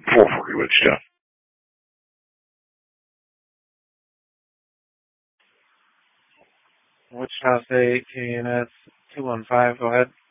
440 Wichita. Wichita State, units 215, go ahead.